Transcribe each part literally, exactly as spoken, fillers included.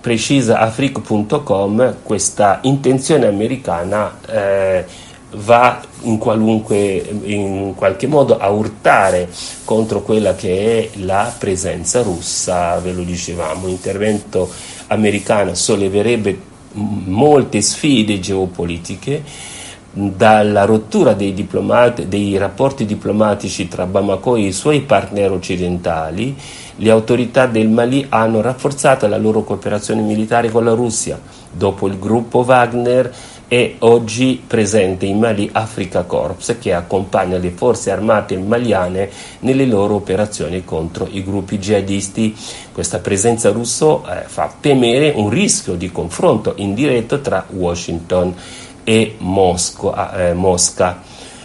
precisa afrique punto com, questa intenzione americana eh, va in qualunque in qualche modo a urtare contro quella che è la presenza russa. Ve lo dicevamo, l'intervento americano solleverebbe molte sfide geopolitiche, dalla rottura dei, diplomati, dei rapporti diplomatici tra Bamako e i suoi partner occidentali. Le autorità del Mali hanno rafforzato la loro cooperazione militare con la Russia. Dopo il gruppo Wagner è oggi presente in Mali Africa Corps, che accompagna le forze armate maliane nelle loro operazioni contro i gruppi jihadisti. Questa presenza russa eh, fa temere un rischio di confronto indiretto tra Washington e Mosca. Eh, Mosca.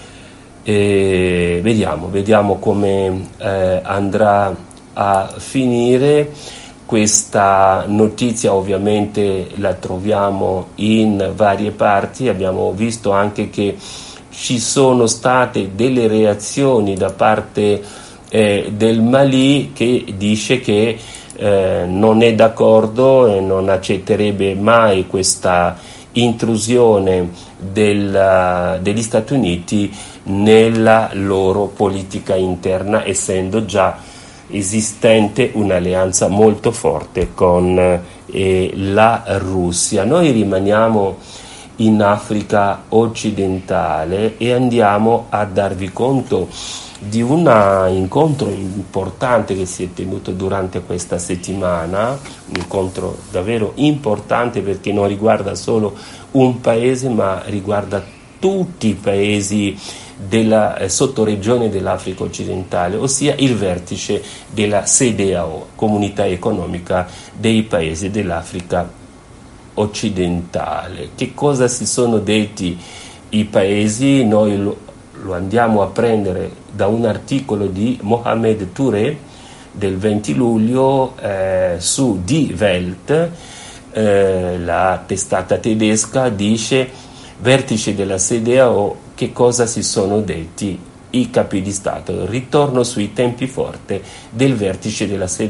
E vediamo, vediamo come eh, andrà a finire. Questa notizia ovviamente la troviamo in varie parti. Abbiamo visto anche che ci sono state delle reazioni da parte eh, del Mali, che dice che eh, non è d'accordo e non accetterebbe mai questa intrusione del, degli Stati Uniti nella loro politica interna, essendo già esistente un'alleanza molto forte con eh, la Russia. Noi rimaniamo in Africa occidentale e andiamo a darvi conto di un incontro importante che si è tenuto durante questa settimana, un incontro davvero importante perché non riguarda solo un paese ma riguarda tutti i paesi della eh, sottoregione dell'Africa occidentale, ossia il vertice della C E D A O, Comunità Economica dei Paesi dell'Africa occidentale. Che cosa si sono detti i paesi? Noi lo, lo andiamo a prendere da un articolo di Mohamed Touré del venti luglio eh, su Die Welt. Eh, la testata tedesca dice: vertice della C E D A O, che cosa si sono detti i capi di Stato? Ritorno sui tempi forti del vertice della C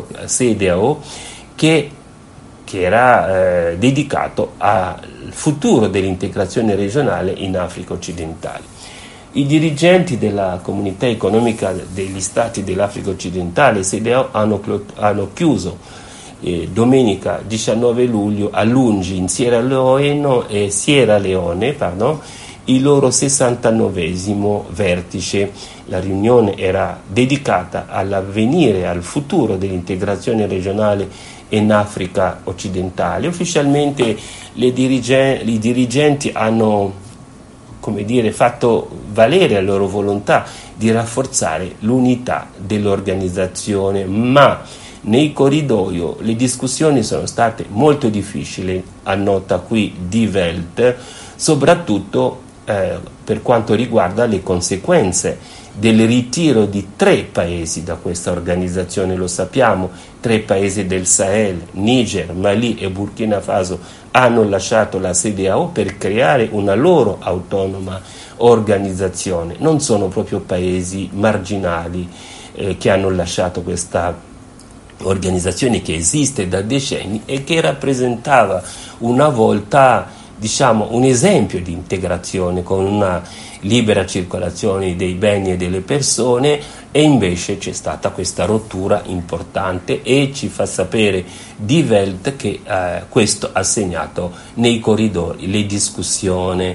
E D A O che, che era eh, dedicato al futuro dell'integrazione regionale in Africa occidentale. I dirigenti della Comunità Economica degli Stati dell'Africa occidentale, C E D A O, hanno, hanno chiuso eh, domenica diciannove luglio a Lungi in Sierra Leone, eh, Sierra Leone pardon, il loro sessantanovesimo vertice. La riunione era dedicata all'avvenire, al futuro dell'integrazione regionale in Africa occidentale. Ufficialmente le dirige- i dirigenti hanno, come dire, fatto valere la loro volontà di rafforzare l'unità dell'organizzazione, ma nei corridoi le discussioni sono state molto difficili, annota qui Die Welt, soprattutto eh, per quanto riguarda le conseguenze del ritiro di tre paesi da questa organizzazione. Lo sappiamo, tre paesi del Sahel, Niger, Mali e Burkina Faso, hanno lasciato la C E D A O per creare una loro autonoma organizzazione. Non sono proprio paesi marginali eh, che hanno lasciato questa organizzazione che esiste da decenni e che rappresentava una volta, diciamo, un esempio di integrazione con una libera circolazione dei beni e delle persone, e invece c'è stata questa rottura importante e ci fa sapere Die Welt che eh, questo ha segnato nei corridoi le discussioni.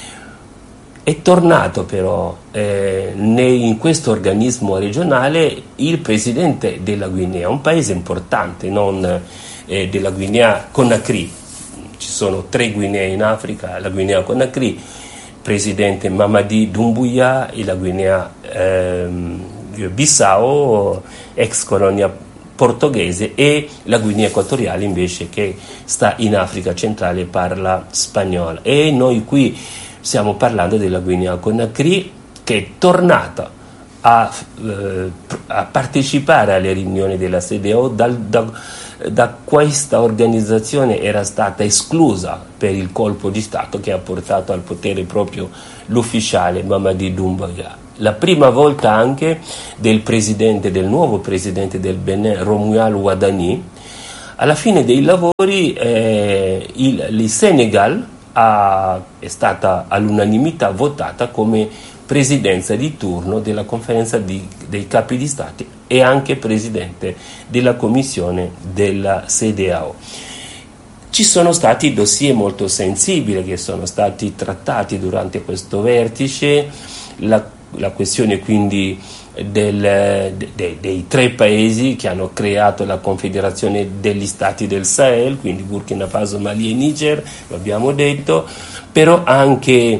È tornato però eh, in questo organismo regionale il presidente della Guinea, un paese importante, non eh, della Guinea Conakry. Ci sono tre Guinee in Africa, la Guinea Conakry, presidente Mamadi Doumbouya, e la Guinea ehm, Bissau, ex colonia portoghese, e la Guinea Equatoriale invece che sta in Africa centrale e parla spagnolo. E noi qui stiamo parlando della Guinea Conakry, che è tornata a, eh, a partecipare alle riunioni della C E D A O. Dal, da, da questa organizzazione era stata esclusa per il colpo di Stato che ha portato al potere proprio l'ufficiale Mamadi Doumbouya. La prima volta anche del presidente, del nuovo presidente del Benin, Romuald Wadani, Alla fine dei lavori eh, il, il Senegal ha, è stata all'unanimità votata come presidenza di turno della conferenza di, dei capi di Stati e anche presidente della commissione della C E D A O. Ci sono stati dossier molto sensibili che sono stati trattati durante questo vertice, la, la questione quindi del, de, de, dei tre paesi che hanno creato la Confederazione degli Stati del Sahel, quindi Burkina Faso, Mali e Niger, lo abbiamo detto, però anche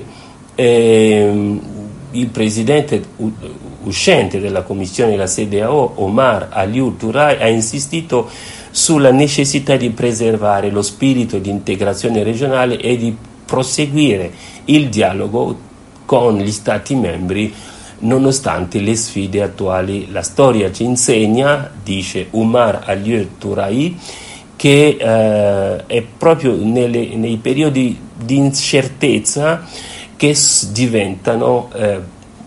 eh, il presidente uscente della commissione della C E D A O, Omar Aliou Touray, ha insistito sulla necessità di preservare lo spirito di integrazione regionale e di proseguire il dialogo con gli Stati membri nonostante le sfide attuali. La storia ci insegna, dice Omar Aliou Touray, che eh, è proprio nelle, nei periodi di incertezza che s- diventano eh,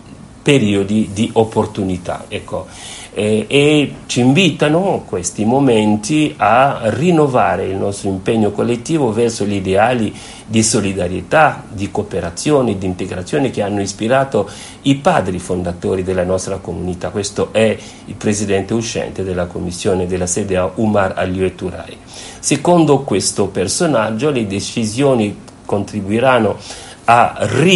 periodi di opportunità. Ecco. Eh, e ci invitano questi momenti a rinnovare il nostro impegno collettivo verso gli ideali di solidarietà, di cooperazione, di integrazione che hanno ispirato i padri fondatori della nostra comunità. Questo è il presidente uscente della commissione della C E D A O, Omar Aliou Touray. Secondo questo personaggio, le decisioni contribuiranno a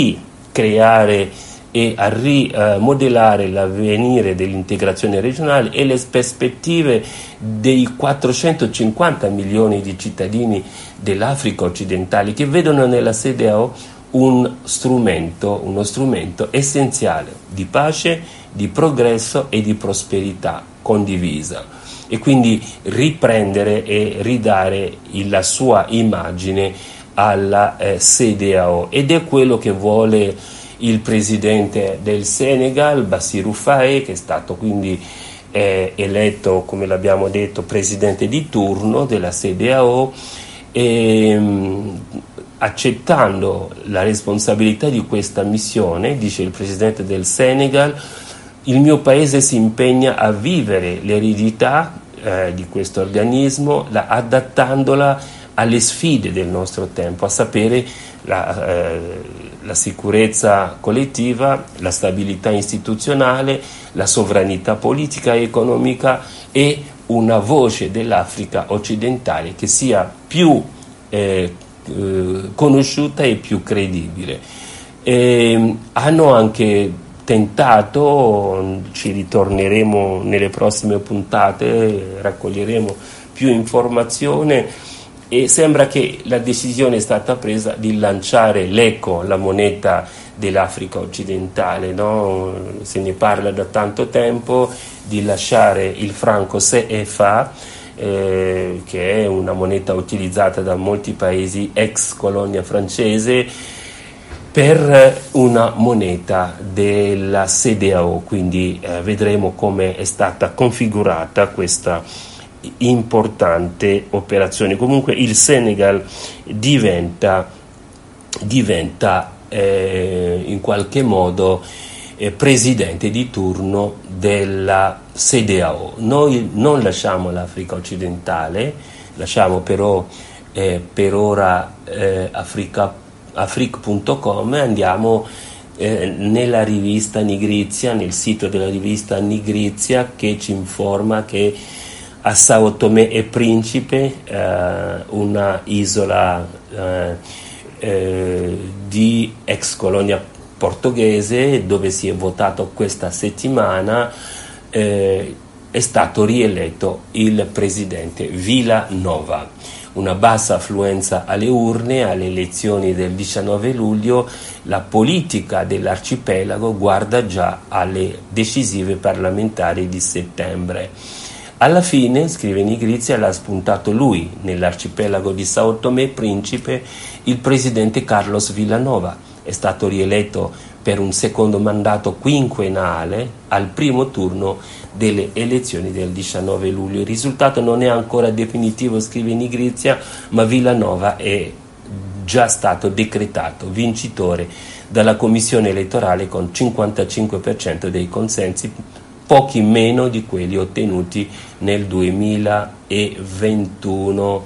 ricreare e a rimodellare l'avvenire dell'integrazione regionale e le prospettive dei quattrocentocinquanta milioni di cittadini dell'Africa occidentale che vedono nella C E D A O un strumento, uno strumento essenziale di pace, di progresso e di prosperità condivisa, e quindi riprendere e ridare la sua immagine alla eh, C E D A O, ed è quello che vuole il presidente del Senegal, Bassirou Faye, che è stato quindi eh, eletto, come l'abbiamo detto, presidente di turno della C E D A O, e, mh, accettando la responsabilità di questa missione, dice il presidente del Senegal, il mio paese si impegna a vivere l'eredità eh, di questo organismo, la, adattandola alle sfide del nostro tempo, a sapere la, eh, la sicurezza collettiva, la stabilità istituzionale, la sovranità politica e economica e una voce dell'Africa occidentale che sia più eh, eh, conosciuta e più credibile. E hanno anche tentato, ci ritorneremo nelle prossime puntate, raccoglieremo più informazione, e sembra che la decisione è stata presa di lanciare l'eco, la moneta dell'Africa occidentale, no? Se ne parla da tanto tempo, di lasciare il franco C F A, eh, che è una moneta utilizzata da molti paesi ex colonia francese, per una moneta della C E D A O. Quindi eh, vedremo come è stata configurata questa importante operazione. Comunque il Senegal diventa, diventa eh, in qualche modo eh, presidente di turno della C E D A O. Noi non lasciamo l'Africa occidentale, lasciamo però eh, per ora eh, Africa, afrique punto com, e andiamo eh, nella rivista Nigrizia, nel sito della rivista Nigrizia, che ci informa che a Sao Tomé e Principe, eh, una isola eh, eh, di ex colonia portoghese, dove si è votato questa settimana, eh, è stato rieletto il presidente Vila Nova. Una bassa affluenza alle urne, alle elezioni del diciannove luglio, la politica dell'arcipelago guarda già alle decisive parlamentari di settembre. Alla fine, scrive Nigrizia, l'ha spuntato lui, nell'arcipelago di Sao Tomé e Principe, il presidente Carlos Villanova. È stato rieletto per un secondo mandato quinquennale al primo turno delle elezioni del diciannove luglio. Il risultato non è ancora definitivo, scrive Nigrizia, ma Villanova è già stato decretato vincitore dalla commissione elettorale con cinquantacinque per cento dei consensi, pochi meno di quelli ottenuti nel duemiladiciannove. duemilaventuno.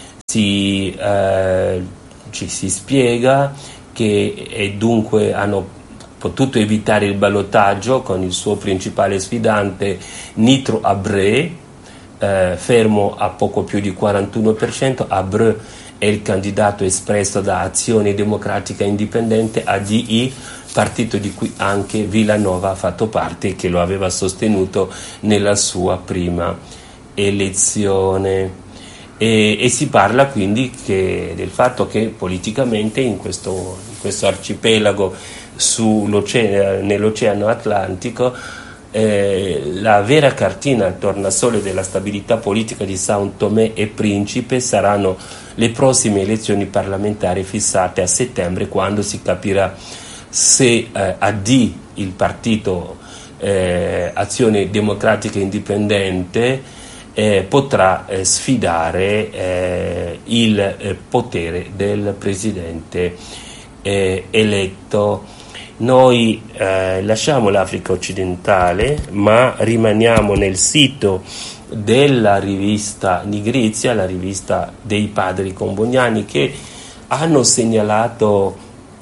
Si, eh, ci si spiega che e dunque hanno potuto evitare il ballottaggio con il suo principale sfidante Nitro Abreu, eh, fermo a poco più di quarantuno per cento. Abreu è il candidato espresso da Azione Democratica Indipendente, A D I, partito di cui anche Villanova ha fatto parte e che lo aveva sostenuto nella sua prima elezione. E, e si parla quindi che, del fatto che politicamente in questo, in questo arcipelago sull'oceano, nell'Oceano Atlantico, eh, la vera cartina al tornasole della stabilità politica di São Tomé e Principe saranno le prossime elezioni parlamentari fissate a settembre, quando si capirà se eh, A D, il partito eh, Azione Democratica Indipendente, Eh, potrà eh, sfidare eh, il eh, potere del presidente eh, eletto. Noi eh, lasciamo l'Africa occidentale, ma rimaniamo nel sito della rivista Nigrizia, la rivista dei padri comboniani, che hanno segnalato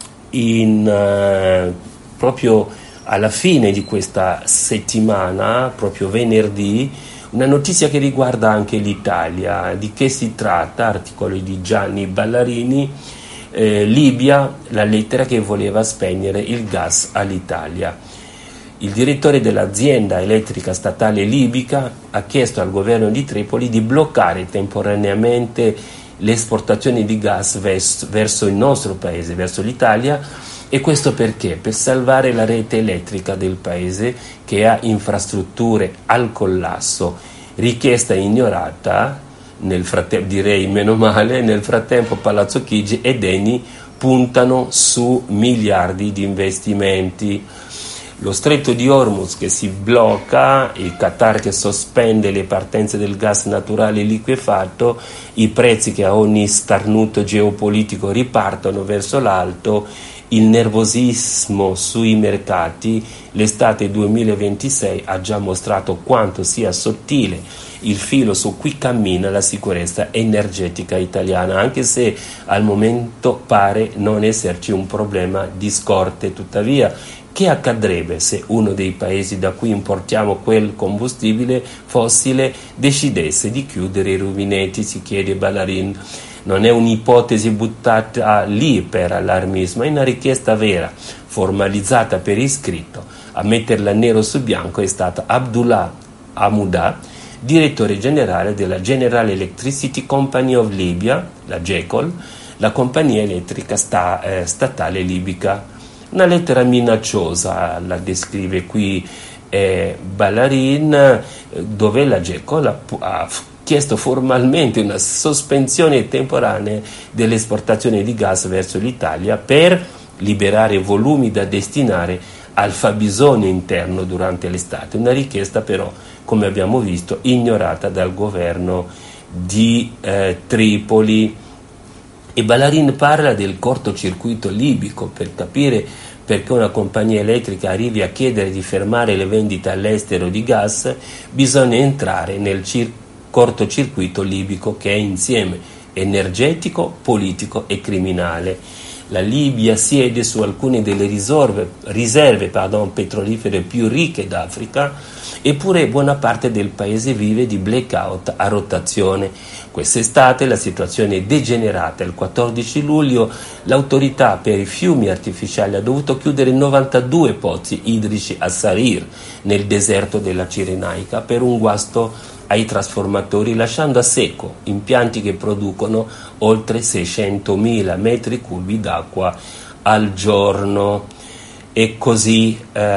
in, eh, proprio alla fine di questa settimana, proprio venerdì, una notizia che riguarda anche l'Italia. Di che si tratta? Articoli di Gianni Ballarini, eh, Libia, la lettera che voleva spegnere il gas all'Italia. Il direttore dell'azienda elettrica statale libica ha chiesto al governo di Tripoli di bloccare temporaneamente le esportazioni di gas vers- verso il nostro paese, verso l'Italia. E questo perché? Per salvare la rete elettrica del paese, che ha infrastrutture al collasso. Richiesta ignorata, nel frattempo, direi meno male, nel frattempo Palazzo Chigi ed Eni puntano su miliardi di investimenti. Lo stretto di Hormuz che si blocca, il Qatar che sospende le partenze del gas naturale liquefatto, i prezzi che a ogni starnuto geopolitico ripartono verso l'alto, il nervosismo sui mercati. L'estate duemilaventisei ha già mostrato quanto sia sottile il filo su cui cammina la sicurezza energetica italiana, anche se al momento pare non esserci un problema di scorte. Tuttavia, che accadrebbe se uno dei paesi da cui importiamo quel combustibile fossile decidesse di chiudere i rubinetti, si chiede Ballarin. Non è un'ipotesi buttata lì per allarmismo, è una richiesta vera, formalizzata per iscritto. A metterla nero su bianco è stata Abdullah Hamouda, direttore generale della General Electricity Company of Libya, la GECOL, la compagnia elettrica sta, eh, statale libica. Una lettera minacciosa, la descrive qui eh, Ballarin, dove la GECOL ha, ha chiesto formalmente una sospensione temporanea delle esportazioni di gas verso l'Italia per liberare volumi da destinare al fabbisogno interno durante l'estate. Una richiesta però, come abbiamo visto, ignorata dal governo di eh, Tripoli. E Ballarin parla del cortocircuito libico per capire perché una compagnia elettrica arrivi a chiedere di fermare le vendite all'estero di gas. Bisogna entrare nel cir- cortocircuito libico, che è insieme energetico, politico e criminale. La Libia siede su alcune delle riserve, riserve pardon, petrolifere più ricche d'Africa, eppure buona parte del paese vive di blackout a rotazione. Quest'estate la situazione è degenerata. Il quattordici luglio l'autorità per i fiumi artificiali ha dovuto chiudere novantadue pozzi idrici a Sarir, nel deserto della Cirenaica, per un guasto ai trasformatori, lasciando a secco impianti che producono oltre seicentomila metri cubi d'acqua al giorno. E così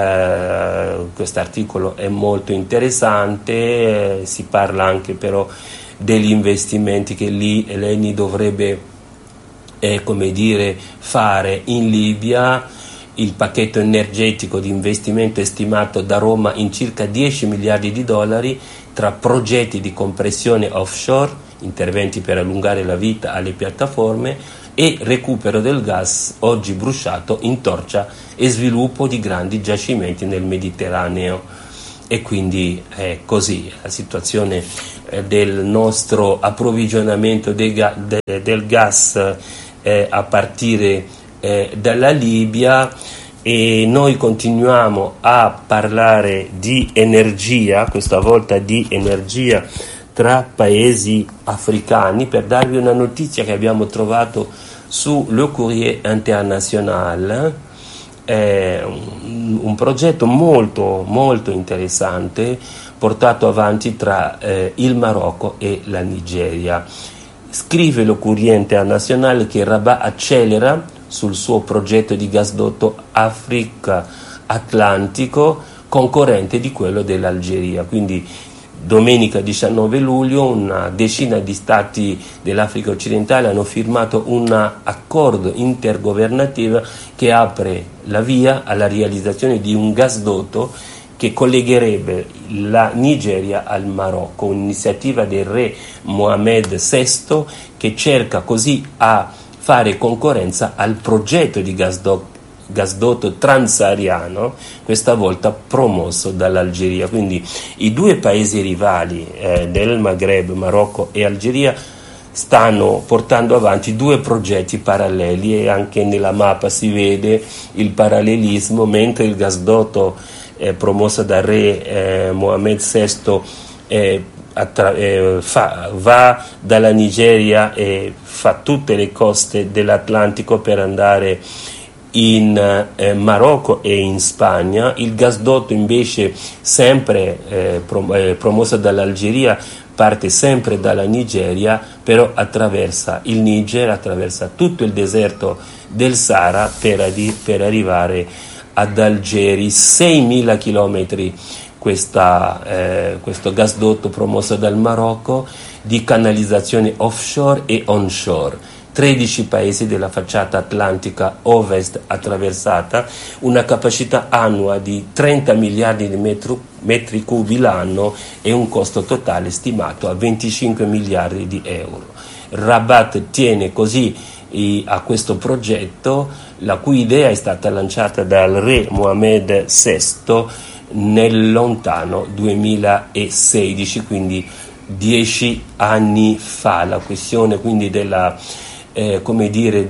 eh, quest'articolo è molto interessante, eh, si parla anche però degli investimenti che lì Eni dovrebbe eh, come dire, fare in Libia. Il pacchetto energetico di investimento è stimato da Roma in circa dieci miliardi di dollari tra progetti di compressione offshore, interventi per allungare la vita alle piattaforme e recupero del gas oggi bruciato in torcia e sviluppo di grandi giacimenti nel Mediterraneo. e quindi è così la situazione eh, del nostro approvvigionamento del, ga- de- del gas eh, a partire eh, dalla Libia. E noi continuiamo a parlare di energia, questa volta di energia tra paesi africani, per darvi una notizia che abbiamo trovato su Le Courrier International. È un, un progetto molto molto interessante portato avanti tra eh, il Marocco e la Nigeria. Scrive Le Courrier International che Rabat accelera sul suo progetto di gasdotto Africa-Atlantico, concorrente di quello dell'Algeria. Quindi domenica diciannove luglio una decina di stati dell'Africa occidentale hanno firmato un accordo intergovernativo che apre la via alla realizzazione di un gasdotto che collegherebbe la Nigeria al Marocco, un'iniziativa del re Mohammed sesto che cerca così a fare concorrenza al progetto di gasdotto gasdotto transahariano, questa volta promosso dall'Algeria. Quindi i due paesi rivali eh, del Maghreb, Marocco e Algeria, stanno portando avanti due progetti paralleli e anche nella mappa si vede il parallelismo, mentre il gasdotto eh, promosso dal re eh, Mohammed sesto eh, attra- eh, fa, va dalla Nigeria e fa tutte le coste dell'Atlantico per andare in eh, Marocco e in Spagna. Il gasdotto invece sempre eh, prom- eh, promosso dall'Algeria parte sempre dalla Nigeria, però attraversa il Niger, attraversa tutto il deserto del Sahara per, adi- per arrivare ad Algeri, seimila chilometri questa, eh, questo gasdotto promosso dal Marocco di canalizzazione offshore e onshore. tredici paesi della facciata atlantica ovest attraversata, una capacità annua di trenta miliardi di metro, metri cubi l'anno e un costo totale stimato a venticinque miliardi di euro. Rabat tiene così i, a questo progetto, la cui idea è stata lanciata dal re Mohammed sesto nel lontano duemilasedici, quindi dieci anni fa. La questione quindi della Eh, come dire,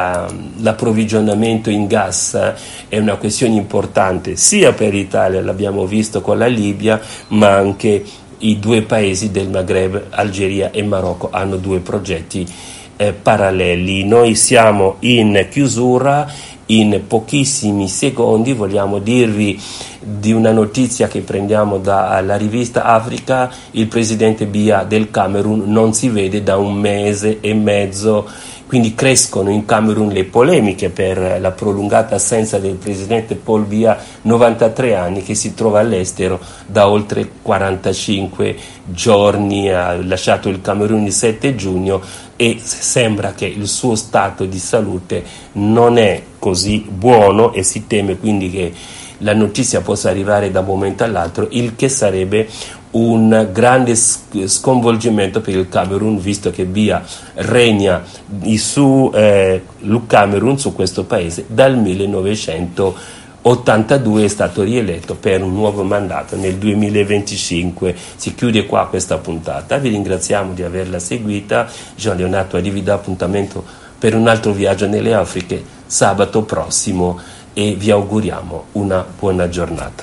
dell'approvvigionamento in gas eh, è una questione importante sia per l'Italia, l'abbiamo visto con la Libia, ma anche i due paesi del Maghreb, Algeria e Marocco, hanno due progetti eh, paralleli. Noi siamo in chiusura, in pochissimi secondi vogliamo dirvi di una notizia che prendiamo dalla rivista Africa. Il presidente Biya del Camerun non si vede da un mese e mezzo, quindi crescono in Camerun le polemiche per la prolungata assenza del presidente Paul Biya, novantatré anni, che si trova all'estero da oltre quarantacinque giorni, ha lasciato il Camerun il sette giugno e sembra che il suo stato di salute non è così buono e si teme quindi che la notizia possa arrivare da un momento all'altro, il che sarebbe un grande sconvolgimento per il Camerun, visto che Biya regna su eh, il Camerun, su questo paese, dal millenovecentottantadue, è stato rieletto per un nuovo mandato nel duemilaventicinque. Si chiude qua questa puntata, vi ringraziamo di averla seguita. Gian Leonardo vi dà appuntamento per un altro viaggio nelle Afriche sabato prossimo e vi auguriamo una buona giornata.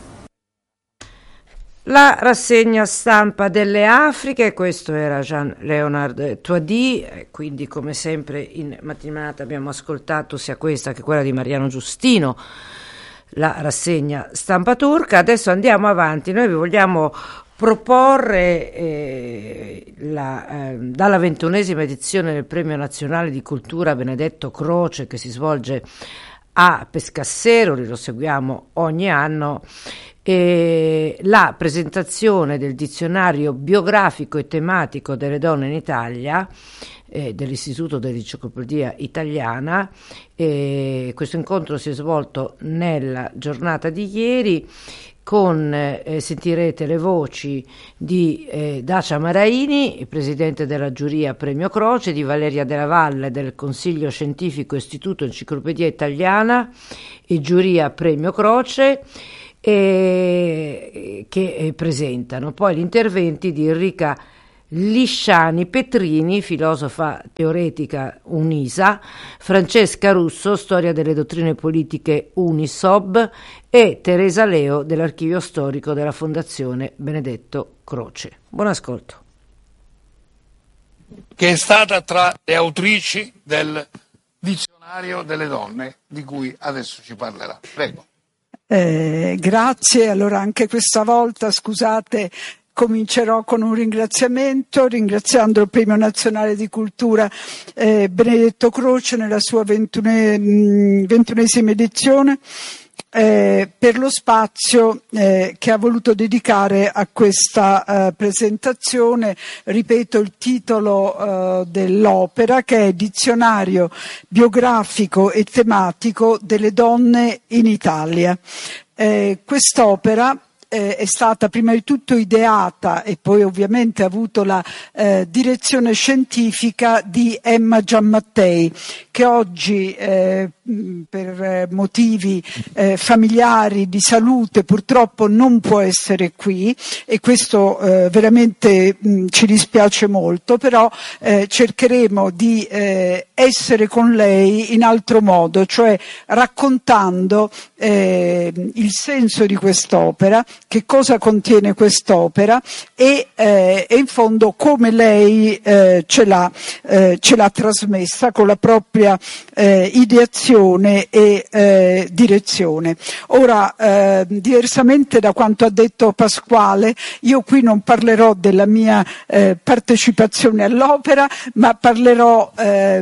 La rassegna stampa delle Afriche, questo era Jean Leonard Toadi, quindi come sempre in mattinata abbiamo ascoltato sia questa che quella di Mariano Giustino, la rassegna stampa turca. Adesso andiamo avanti, noi vi vogliamo proporre eh, la, eh, dalla ventunesima edizione del Premio Nazionale di Cultura Benedetto Croce, che si svolge a Pescasseroli, lo seguiamo ogni anno, e la presentazione del dizionario biografico e tematico delle donne in Italia eh, dell'Istituto dell'Enciclopedia Italiana. E questo incontro si è svolto nella giornata di ieri con, eh, sentirete le voci di eh, Dacia Maraini, presidente della giuria Premio Croce, di Valeria Della Valle del Consiglio Scientifico Istituto Enciclopedia Italiana e giuria Premio Croce, e, che presentano. Poi gli interventi di Enrica Lisciani Petrini, filosofa teoretica UNISA, Francesca Russo, storia delle dottrine politiche Unisob, e Teresa Leo dell'Archivio Storico della Fondazione Benedetto Croce. Buon ascolto. Che è stata tra le autrici del dizionario delle donne di cui adesso ci parlerà. Prego. Eh, grazie, allora anche questa volta, scusate, comincerò con un ringraziamento, ringraziando il Premio Nazionale di Cultura eh, Benedetto Croce nella sua ventune, ventunesima edizione, eh, per lo spazio eh, che ha voluto dedicare a questa eh, presentazione. Ripeto il titolo eh, dell'opera, che è Dizionario biografico e tematico delle donne in Italia. Eh, quest'opera è stata prima di tutto ideata e poi ovviamente ha avuto la eh, direzione scientifica di Emma Giammattei, che oggi eh, per motivi eh, familiari, di salute, purtroppo non può essere qui, e questo eh, veramente mh, ci dispiace molto, però eh, cercheremo di eh, essere con lei in altro modo, cioè raccontando eh, il senso di quest'opera, che cosa contiene quest'opera e, eh, e in fondo come lei eh, ce l'ha, eh, ce l'ha trasmessa con la propria eh, ideazione e eh, direzione. Ora, eh, diversamente da quanto ha detto Pasquale, io qui non parlerò della mia eh, partecipazione all'opera, ma parlerò eh,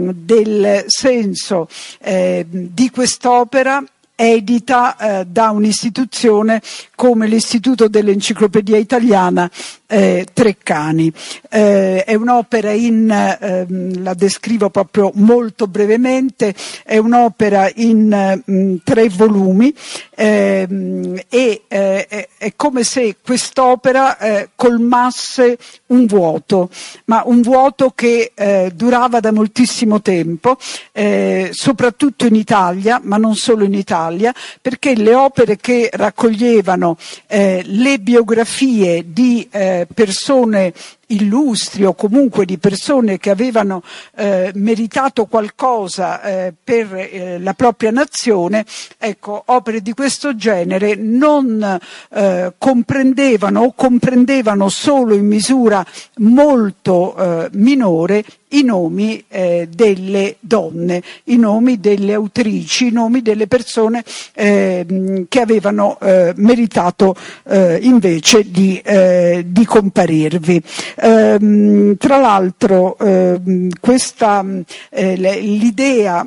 del senso eh, di quest'opera edita eh, da un'istituzione come l'Istituto dell'Enciclopedia Italiana eh, Treccani. Eh, è un'opera in, eh, la descrivo proprio molto brevemente, è un'opera in mh, tre volumi eh, e eh, è, è come se quest'opera eh, colmasse un vuoto, ma un vuoto che eh, durava da moltissimo tempo, eh, soprattutto in Italia, ma non solo in Italia, perché le opere che raccoglievano eh, le biografie di eh, persone illustri o comunque di persone che avevano eh, meritato qualcosa eh, per eh, la propria nazione, ecco, opere di questo genere non eh, comprendevano o comprendevano solo in misura molto eh, minore i nomi eh, delle donne, i nomi delle autrici, i nomi delle persone eh, che avevano eh, meritato eh, invece di, eh, di comparirvi. Eh, tra l'altro eh, questa eh, l'idea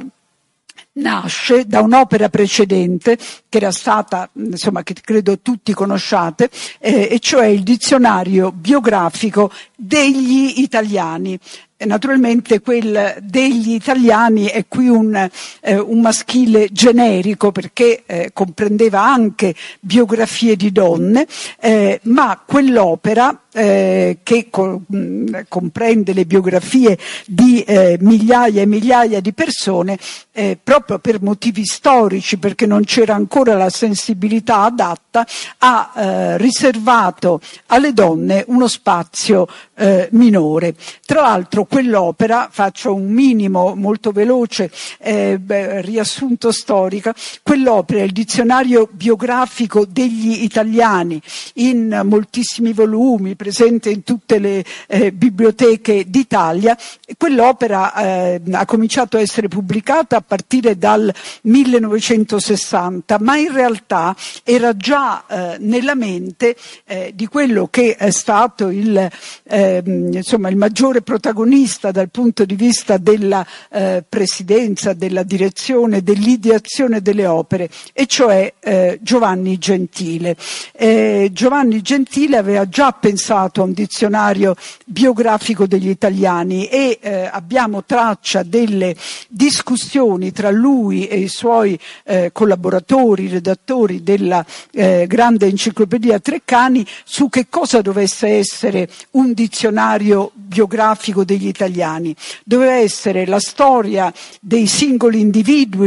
nasce da un'opera precedente che era stata, insomma, che credo tutti conosciate, eh, e cioè il dizionario biografico degli italiani. Naturalmente quel degli italiani è qui un, eh, un maschile generico, perché eh, comprendeva anche biografie di donne, eh, ma quell'opera eh, che co- mh, comprende le biografie di eh, migliaia e migliaia di persone, eh, proprio per motivi storici, perché non c'era ancora la sensibilità adatta, ha eh, riservato alle donne uno spazio eh, minore. Tra l'altro quell'opera, faccio un minimo molto veloce eh, beh, riassunto storico, quell'opera è il dizionario biografico degli italiani, in moltissimi volumi, presente in tutte le eh, biblioteche d'Italia. Quell'opera eh, ha cominciato a essere pubblicata a partire dal millenovecentosessanta, ma in realtà era già eh, nella mente eh, di quello che è stato il, eh, insomma, il maggiore protagonista dal punto di vista della eh, presidenza, della direzione, dell'ideazione delle opere, e cioè eh, Giovanni Gentile. Eh, Giovanni Gentile aveva già pensato a un dizionario biografico degli italiani e eh, abbiamo traccia delle discussioni tra lui e i suoi eh, collaboratori, redattori della eh, grande enciclopedia Treccani, su che cosa dovesse essere un dizionario biografico degli italiani. Doveva essere la storia dei singoli individui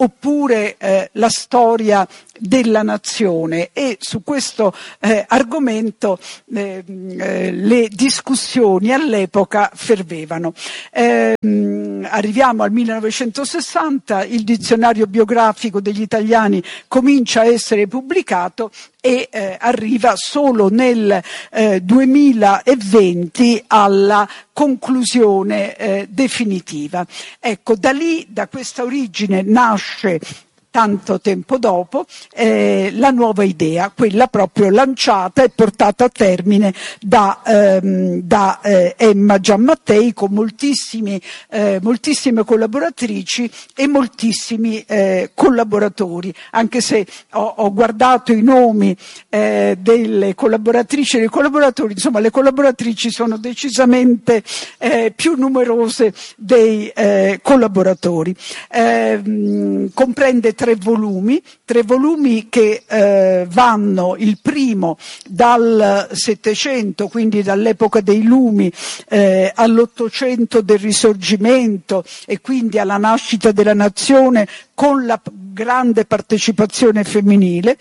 oppure eh, la storia della nazione, e su questo eh, argomento eh, eh, le discussioni all'epoca fervevano. Eh, arriviamo al millenovecentosessanta, il dizionario biografico degli italiani comincia a essere pubblicato e eh, arriva solo nel eh, duemilaventi alla conclusione eh, definitiva. Ecco, da lì, da questa origine nasce, tanto tempo dopo, eh, la nuova idea, quella proprio lanciata e portata a termine da, ehm, da eh, Emma Giammattei, con moltissimi, eh, moltissime collaboratrici e moltissimi eh, collaboratori, anche se ho, ho guardato i nomi eh, delle collaboratrici e dei collaboratori, insomma le collaboratrici sono decisamente eh, più numerose dei eh, collaboratori. Eh, comprende tre volumi, tre volumi che eh, vanno, il primo dal Settecento, quindi dall'epoca dei Lumi, eh, all'Ottocento del Risorgimento e quindi alla nascita della nazione con la grande partecipazione femminile.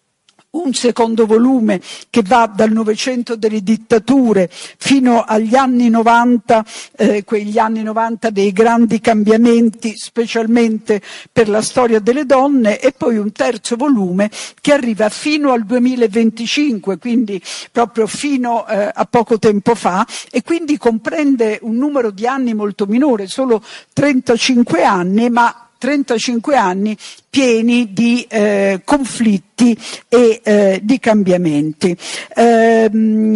Un secondo volume che va dal Novecento delle dittature fino agli anni novanta, eh, quegli anni novanta dei grandi cambiamenti, specialmente per la storia delle donne, e poi un terzo volume che arriva fino al duemilaventicinque, quindi proprio fino eh, a poco tempo fa, e quindi comprende un numero di anni molto minore, solo trentacinque anni, ma trentacinque anni pieni di eh, conflitti e eh, di cambiamenti. Eh,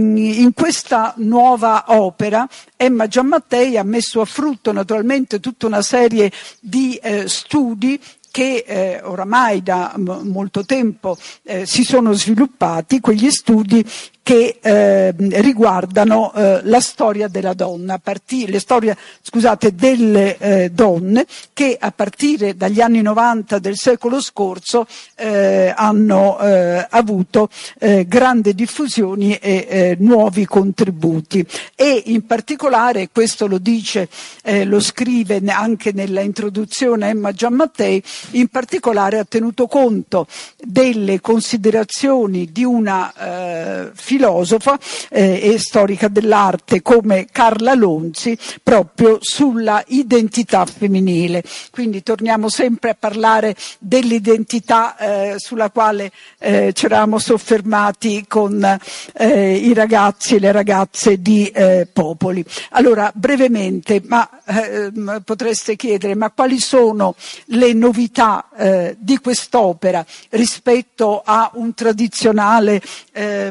in questa nuova opera Emma Giammattei ha messo a frutto naturalmente tutta una serie di eh, studi che eh, oramai da m- molto tempo eh, si sono sviluppati, quegli studi che eh, riguardano eh, la storia della donna, a partire, le storie, scusate, delle eh, donne che a partire dagli anni novanta del secolo scorso eh, hanno eh, avuto eh, grande diffusione e eh, nuovi contributi. E in particolare, questo lo dice, eh, lo scrive anche nella introduzione Emma Giammattei, in particolare ha tenuto conto delle considerazioni di una eh, filosofa eh, e storica dell'arte come Carla Lonzi proprio sulla identità femminile. Quindi torniamo sempre a parlare dell'identità eh, sulla quale eh, ci eravamo soffermati con eh, i ragazzi e le ragazze di eh, Popoli. Allora, brevemente, ma eh, potreste chiedere, ma quali sono le novità eh, di quest'opera rispetto a un tradizionale eh,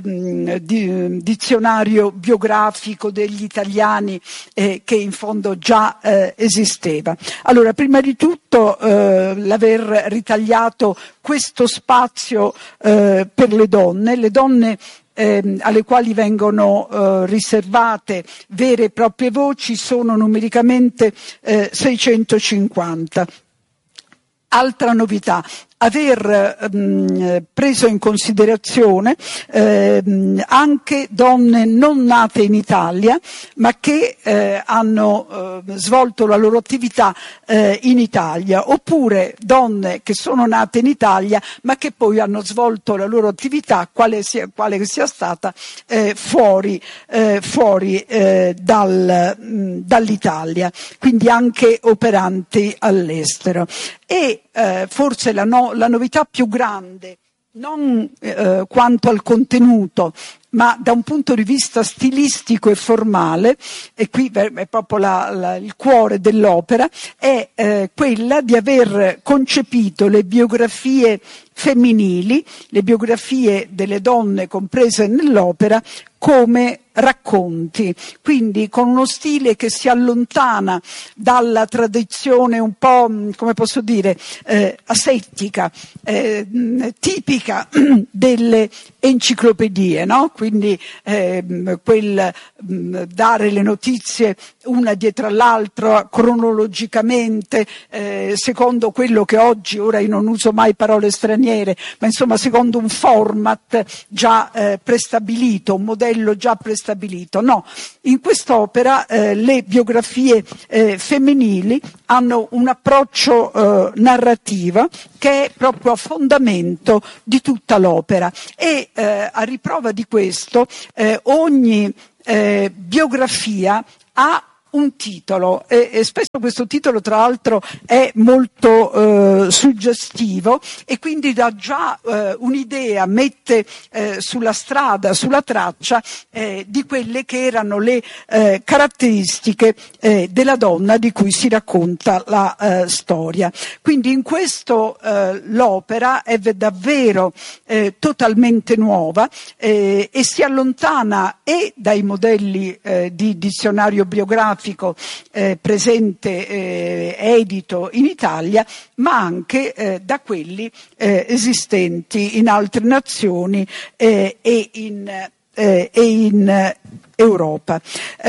di, dizionario biografico degli italiani eh, che in fondo già eh, esisteva? Allora, prima di tutto eh, l'aver ritagliato questo spazio eh, per le donne, le donne Eh, alle quali vengono eh, riservate vere e proprie voci sono numericamente eh, seicentocinquanta. Altra novità, aver ehm, preso in considerazione ehm, anche donne non nate in Italia ma che eh, hanno eh, svolto la loro attività eh, in Italia, oppure donne che sono nate in Italia ma che poi hanno svolto la loro attività, quale sia, quale sia stata, eh, fuori, eh, fuori eh, dal, mh, dall'Italia, quindi anche operanti all'estero. E eh, forse la, no, la novità più grande, non eh, quanto al contenuto, ma da un punto di vista stilistico e formale, e qui è proprio la, la, il cuore dell'opera, è eh, quella di aver concepito le biografie femminili, le biografie delle donne comprese nell'opera, come racconti, quindi con uno stile che si allontana dalla tradizione un po', come posso dire, eh, asettica, eh, tipica delle enciclopedie, no? Quindi eh, quel mh, dare le notizie una dietro l'altra, cronologicamente, eh, secondo quello che oggi, ora io non uso mai parole straniere, ma insomma secondo un format già eh, prestabilito, un modello già prestabilito. No, in quest'opera eh, le biografie eh, femminili hanno un approccio eh, narrativo che è proprio a fondamento di tutta l'opera, e eh, a riprova di questo eh, ogni eh, biografia ha un titolo, e, e spesso questo titolo tra l'altro è molto eh, suggestivo, e quindi dà già eh, un'idea, mette eh, sulla strada, sulla traccia eh, di quelle che erano le eh, caratteristiche eh, della donna di cui si racconta la eh, storia. Quindi in questo eh, l'opera è davvero eh, totalmente nuova eh, e si allontana e dai modelli eh, di dizionario biografico Eh, presente, eh, edito in Italia, ma anche eh, da quelli eh, esistenti in altre nazioni eh, e in, eh, e in eh, Europa.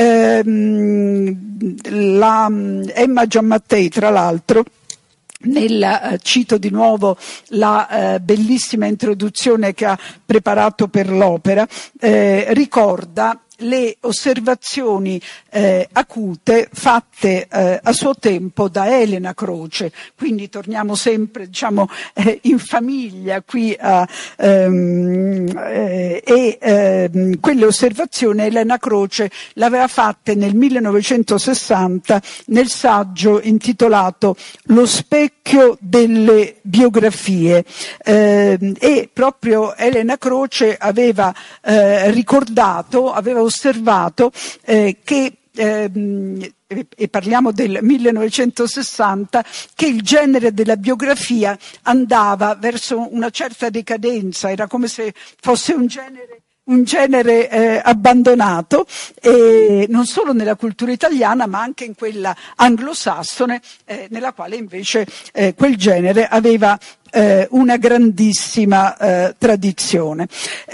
Ehm, la Emma Giammattei, tra l'altro, nella, eh, cito di nuovo la eh, bellissima introduzione che ha preparato per l'opera, eh, ricorda le osservazioni eh, acute fatte eh, a suo tempo da Elena Croce, quindi torniamo sempre, diciamo, eh, in famiglia qui a, ehm, eh, e ehm, quelle osservazioni Elena Croce le aveva fatte nel millenovecentosessanta nel saggio intitolato Lo specchio delle biografie, eh, e proprio Elena Croce aveva eh, ricordato, aveva osservato eh, che ehm, e parliamo del millenovecentosessanta, che il genere della biografia andava verso una certa decadenza, era come se fosse un genere un genere eh, abbandonato, e non solo nella cultura italiana ma anche in quella anglosassone, eh, nella quale invece eh, quel genere aveva eh, una grandissima eh, tradizione.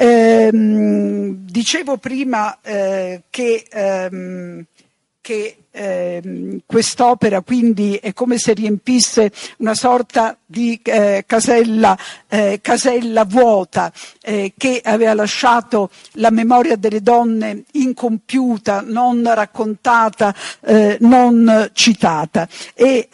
Ehm, dicevo prima eh, che, ehm, che Eh, quest'opera quindi è come se riempisse una sorta di eh, casella, eh, casella vuota eh, che aveva lasciato la memoria delle donne incompiuta, non raccontata, eh, non citata, e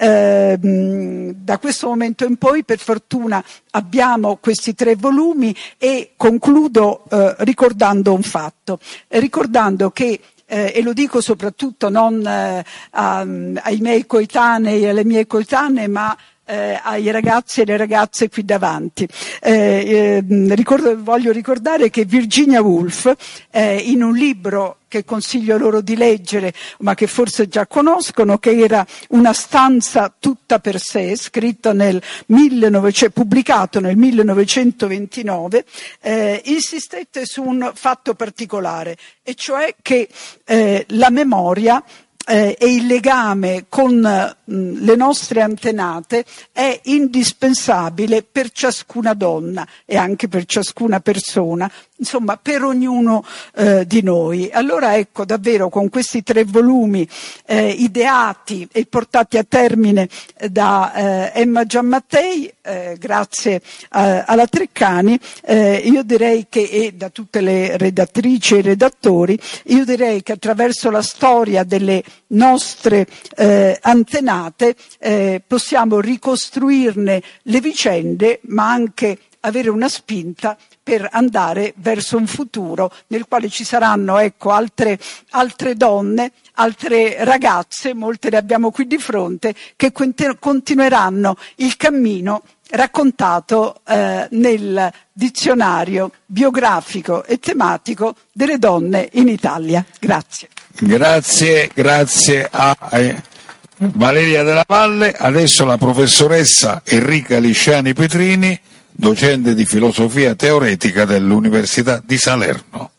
ehm, da questo momento in poi per fortuna abbiamo questi tre volumi, e concludo eh, ricordando un fatto, ricordando che Eh, e lo dico soprattutto non eh, a, ai miei coetanei e alle mie coetanee, ma eh, ai ragazzi e alle ragazze qui davanti. Eh, eh, ricordo, voglio ricordare che Virginia Woolf, eh, in un libro che consiglio loro di leggere, ma che forse già conoscono, che era Una stanza tutta per sé, scritto nel millenovecento, pubblicato nel millenovecentoventinove, eh, insistette su un fatto particolare, e cioè che eh, la memoria Eh, e il legame con mh, le nostre antenate è indispensabile per ciascuna donna e anche per ciascuna persona, insomma per ognuno eh, di noi. Allora ecco, davvero con questi tre volumi eh, ideati e portati a termine da eh, Emma Giammattei, eh, grazie eh, alla Treccani, eh, io direi che, e da tutte le redattrici e redattori, io direi che attraverso la storia delle nostre eh, antenate eh, possiamo ricostruirne le vicende, ma anche avere una spinta per andare verso un futuro nel quale ci saranno, ecco, altre, altre donne, altre ragazze, molte le abbiamo qui di fronte, che continueranno il cammino raccontato eh, nel dizionario biografico e tematico delle donne in Italia. Grazie. Grazie, grazie a eh, Valeria Della Valle. Adesso la professoressa Enrica Lisciani Petrini, docente di filosofia teoretica dell'Università di Salerno.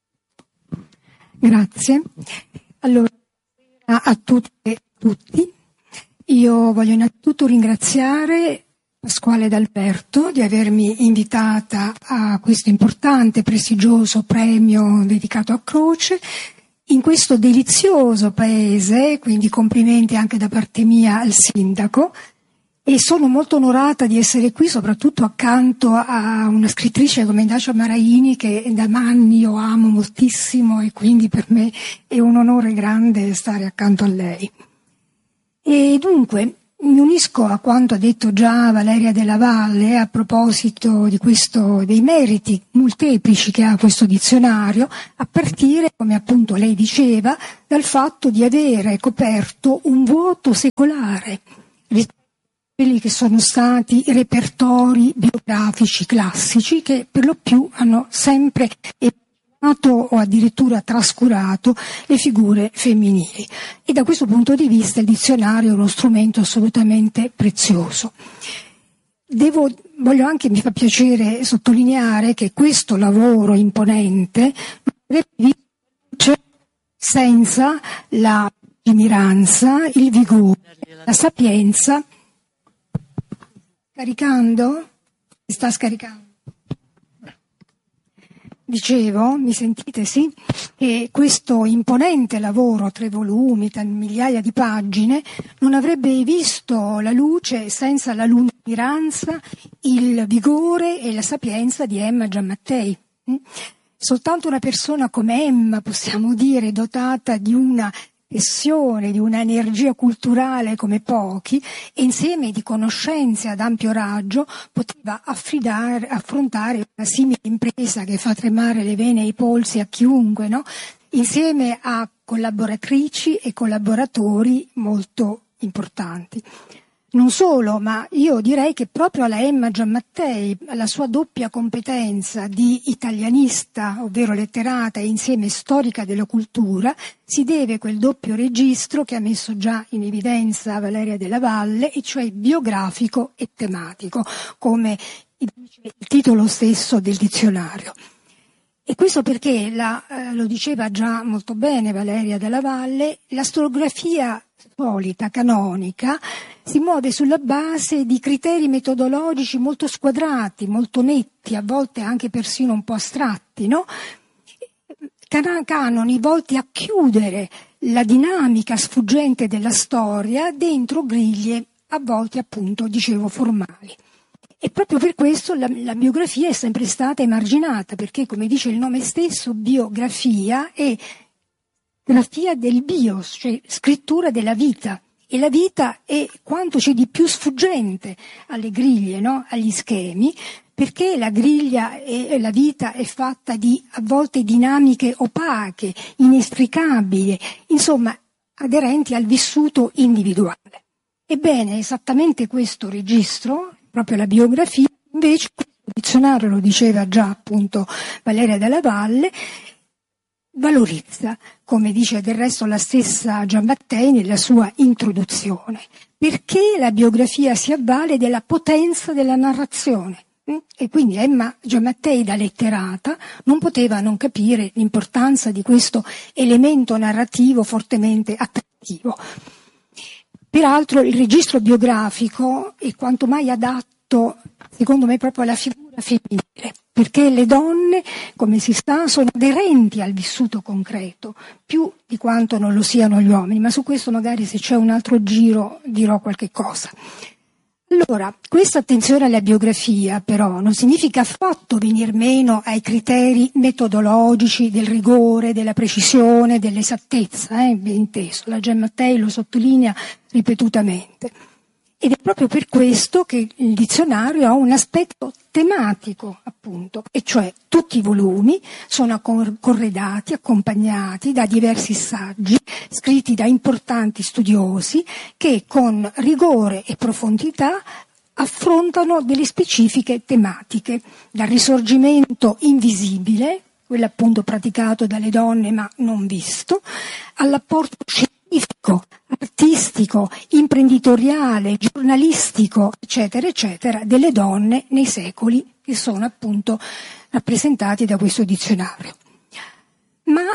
Grazie. Allora, a tutte e tutti, io voglio innanzitutto ringraziare Pasquale D'Alberto di avermi invitata a questo importante, prestigioso premio dedicato a Croce. in questo delizioso paese, quindi complimenti anche da parte mia al sindaco, e sono molto onorata di essere qui soprattutto accanto a una scrittrice come Dacia Maraini, che da anni io amo moltissimo, e quindi per me è un onore grande stare accanto a lei. E dunque mi unisco a quanto ha detto già Valeria Della Valle a proposito di questo, dei meriti molteplici che ha questo dizionario, a partire, come appunto lei diceva, dal fatto di avere coperto un vuoto secolare rispetto a quelli che sono stati i repertori biografici classici, che per lo più hanno sempre o addirittura trascurato le figure femminili, e da questo punto di vista il dizionario è uno strumento assolutamente prezioso. Devo, voglio anche, mi fa piacere sottolineare che questo lavoro imponente non avrebbe visto senza la lungimiranza, il vigore, la sapienza. Caricando? Si sta scaricando? Dicevo, mi sentite, sì? Che questo imponente lavoro, tre volumi, migliaia di pagine, non avrebbe visto la luce senza la lungimiranza, il vigore e la sapienza di Emma Giammattei. Soltanto una persona come Emma, possiamo dire, dotata di una passione, di una energia culturale come pochi, e insieme di conoscenze ad ampio raggio, poteva affidare, affrontare una simile impresa che fa tremare le vene e i polsi a chiunque, no? Insieme a collaboratrici e collaboratori molto importanti. Non solo, ma io direi che proprio alla Emma Giammattei, alla sua doppia competenza di italianista, ovvero letterata, e insieme storica della cultura, si deve quel doppio registro che ha messo già in evidenza Valeria Della Valle, e cioè biografico e tematico, come dice il titolo stesso del dizionario. E questo perché, la, eh, lo diceva già molto bene Valeria Della Valle, la storiografia solita, canonica, si muove sulla base di criteri metodologici molto squadrati, molto netti, a volte anche persino un po' astratti, no? Can- canoni volti a chiudere la dinamica sfuggente della storia dentro griglie, a volte appunto, dicevo, formali. E proprio per questo la, la biografia è sempre stata emarginata, perché, come dice il nome stesso, biografia è grafia del bios, cioè scrittura della vita. E la vita è quanto c'è di più sfuggente alle griglie, no? Agli schemi, perché la griglia e la vita è fatta di, a volte, dinamiche opache, inestricabili, insomma, aderenti al vissuto individuale. Ebbene, esattamente questo registro, proprio la biografia, invece, il dizionario, lo diceva già appunto Valeria Della Valle, valorizza, come dice del resto la stessa Giammattei nella sua introduzione, perché la biografia si avvale della potenza della narrazione. E quindi Emma Giammattei, da letterata, non poteva non capire l'importanza di questo elemento narrativo fortemente attrattivo. Peraltro il registro biografico è quanto mai adatto, secondo me, proprio alla figura femminile, perché le donne, come si sa, sono aderenti al vissuto concreto, più di quanto non lo siano gli uomini, ma su questo magari, se c'è un altro giro, dirò qualche cosa. Allora, questa attenzione alla biografia però non significa affatto venir meno ai criteri metodologici del rigore, della precisione, dell'esattezza, eh, ben inteso. La Giammattei lo sottolinea ripetutamente. Ed è proprio per questo che il dizionario ha un aspetto tematico, appunto, e cioè tutti i volumi sono corredati, accompagnati da diversi saggi scritti da importanti studiosi che con rigore e profondità affrontano delle specifiche tematiche, dal risorgimento invisibile, quello appunto praticato dalle donne ma non visto, all'apporto scientifico, artistico, imprenditoriale, giornalistico, eccetera, eccetera, delle donne nei secoli che sono appunto rappresentati da questo dizionario. Ma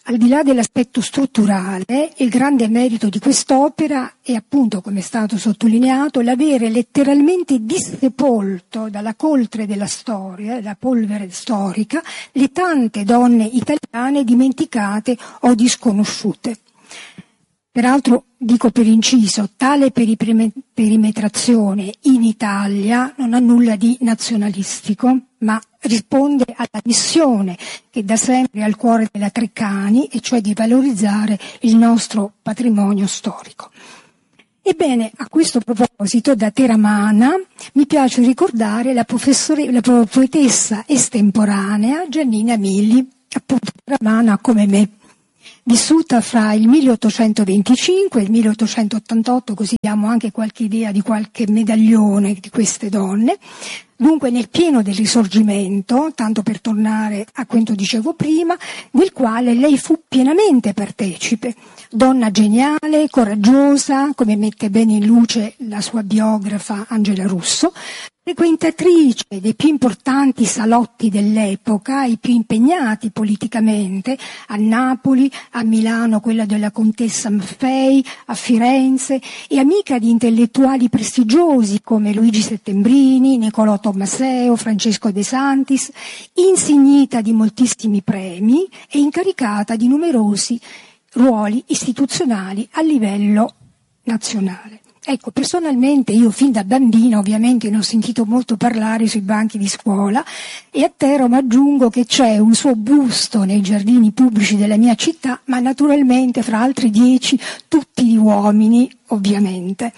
Al di là dell'aspetto strutturale, il grande merito di quest'opera è appunto, come è stato sottolineato, l'avere letteralmente dissepolto dalla coltre della storia, la polvere storica, le tante donne italiane dimenticate o disconosciute. Peraltro, dico per inciso, tale perimetrazione in Italia non ha nulla di nazionalistico, ma risponde alla missione che da sempre è al cuore della Treccani, e cioè di valorizzare il nostro patrimonio storico. Ebbene, a questo proposito, da teramana, mi piace ricordare la, la poetessa estemporanea Giannina Milli, appunto teramana come me, vissuta fra il milleottocentoventicinque e il milleottocentottantotto, così diamo anche qualche idea di qualche medaglione di queste donne. Dunque nel pieno del Risorgimento, tanto per tornare a quanto dicevo prima, del quale lei fu pienamente partecipe. Donna geniale, coraggiosa, come mette bene in luce la sua biografa Angela Russo, frequentatrice dei più importanti salotti dell'epoca, i più impegnati politicamente, a Napoli, a Milano quella della contessa Maffei, a Firenze, e amica di intellettuali prestigiosi come Luigi Settembrini, Niccolò Tommaseo, Francesco De Santis, insignita di moltissimi premi e incaricata di numerosi ruoli istituzionali a livello nazionale. Ecco, personalmente io fin da bambina ovviamente ne ho sentito molto parlare sui banchi di scuola, e a Teramo aggiungo che c'è un suo busto nei giardini pubblici della mia città, ma naturalmente fra altri dieci tutti di uomini, ovviamente.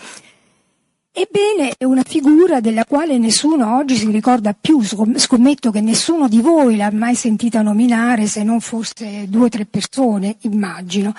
Ebbene, è una figura della quale nessuno oggi si ricorda più, scommetto che nessuno di voi l'ha mai sentita nominare, se non forse due o tre persone, immagino.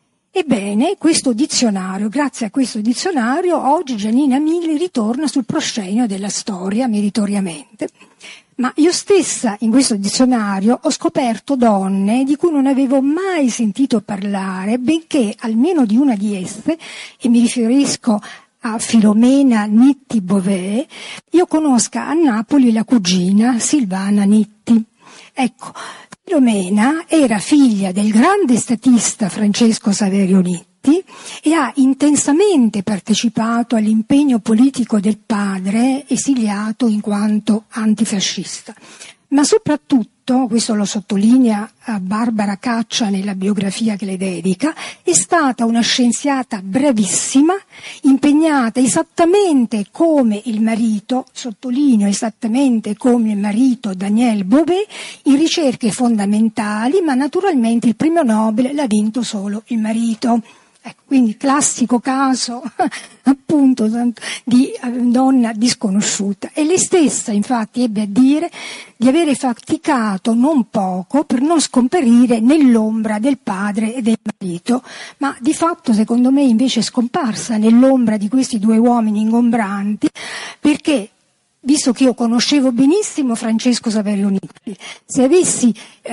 Ebbene, questo dizionario, grazie a questo dizionario, oggi Giannina Milli ritorna sul proscenio della storia, meritoriamente. Ma io stessa, in questo dizionario, ho scoperto donne di cui non avevo mai sentito parlare, benché almeno di una di esse, e mi riferisco a Filomena Nitti Bové, io conosca a Napoli la cugina Silvana Nitti. Ecco, Filomena era figlia del grande statista Francesco Saverio Nitti e ha intensamente partecipato all'impegno politico del padre, esiliato in quanto antifascista. Ma soprattutto, questo lo sottolinea Barbara Caccia nella biografia che le dedica, è stata una scienziata bravissima, impegnata esattamente come il marito, sottolineo esattamente come il marito Daniel Bové, in ricerche fondamentali, ma naturalmente il premio Nobel l'ha vinto solo il marito. Ecco, quindi classico caso appunto di donna disconosciuta. E lei stessa infatti ebbe a dire di avere faticato non poco per non scomparire nell'ombra del padre e del marito, ma di fatto secondo me invece è scomparsa nell'ombra di questi due uomini ingombranti, perché visto che io conoscevo benissimo Francesco Saverio Nitti, se avessi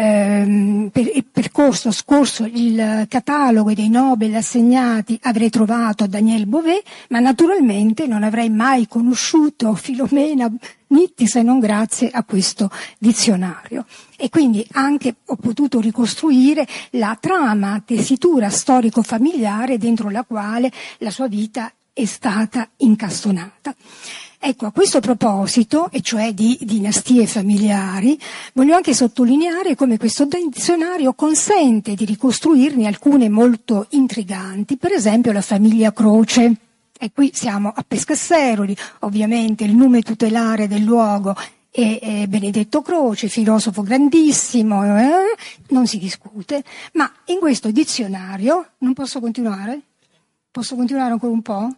ehm, per, percorso, scorso il catalogo dei Nobel assegnati avrei trovato Daniel Bové, ma naturalmente non avrei mai conosciuto Filomena Nitti se non grazie a questo dizionario. E quindi anche ho potuto ricostruire la trama, tessitura storico-familiare dentro la quale la sua vita è stata incastonata. Ecco, a questo proposito, e cioè di dinastie familiari, voglio anche sottolineare come questo dizionario consente di ricostruirne alcune molto intriganti, per esempio la famiglia Croce. E qui siamo a Pescasseroli, ovviamente il nome tutelare del luogo è, è Benedetto Croce, filosofo grandissimo, eh? Non si discute, ma in questo dizionario, non posso continuare? Posso continuare ancora un po'?